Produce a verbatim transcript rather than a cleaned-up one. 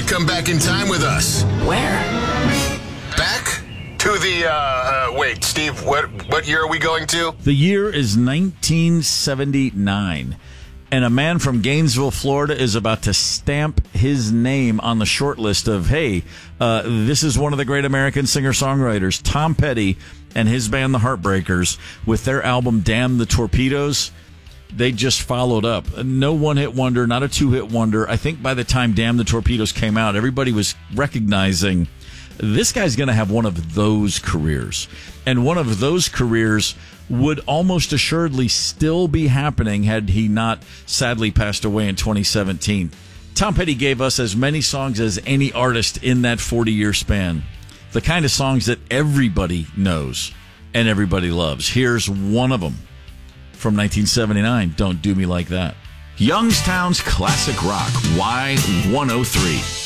come back in time with us. Where? Back to the, uh, uh, wait, Steve, what, what year are we going to? The year is nineteen seventy-nine. And a man from Gainesville, Florida, is about to stamp his name on the short list of, hey, uh, this is one of the great American singer-songwriters, Tom Petty and his band, The Heartbreakers, with their album, Damn the Torpedoes. They just followed up. No one-hit wonder, not a two-hit wonder. I think by the time Damn the Torpedoes came out, everybody was recognizing this guy's going to have one of those careers. And one of those careers would almost assuredly still be happening had he not sadly passed away in twenty seventeen. Tom Petty gave us as many songs as any artist in that forty-year span. The kind of songs that everybody knows and everybody loves. Here's one of them from nineteen seventy-nine, Don't Do Me Like That. Youngstown's Classic Rock, Y one oh three.